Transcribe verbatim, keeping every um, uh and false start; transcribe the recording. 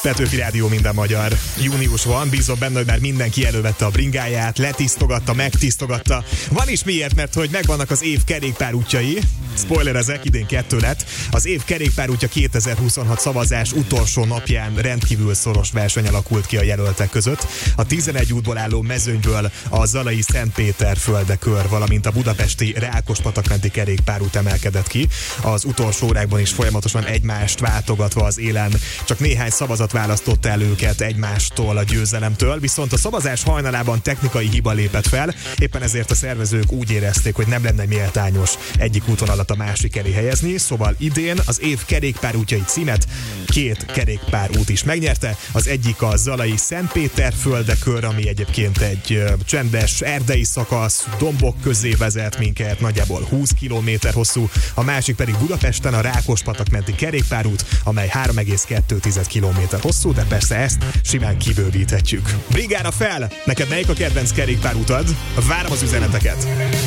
Petőfi Rádió, minden magyar. Június van, bízom benne, hogy már mindenki elővette a bringáját, letisztogatta, megtisztogatta. Van is miért, mert hogy megvannak az év kerékpárútjai. Spoiler, ezek idén kettő lett. Az év kerékpárútja kétezer-huszonhat szavazás utolsó napján rendkívül szoros verseny alakult ki a jelöltek között. A tizenegy útból álló mezőnyből a zalai Szentpéterfölde kör, valamint a budapesti Rákospatak-menti kerékpárút emelkedett ki. Az utolsó órákban is folyamatosan egymást váltogatva az élen. Csak néhány szavazat választotta el őket egymástól a győzelemtől, viszont a szavazás hajnalában technikai hiba lépett fel, éppen ezért a szervezők úgy érezték, hogy nem lenne méltányos egyik úton alatt a másik elé helyezni, szóval idén az év kerékpárútjai címet két kerékpárút is megnyerte. Az egyik a zalai Szentpéterfölde kör, ami egyébként egy ö, csendes erdei szakasz, dombok közé vezet minket, nagyjából húsz kilométer hosszú, a másik pedig Budapesten a Rákospatak-menti kerékpárút, amely három egész kettő kilométer hosszú, de persze ezt simán kibővíthetjük. Brigára fel! Neked melyik a kedvenc kerékpárutad? Várom az üzeneteket!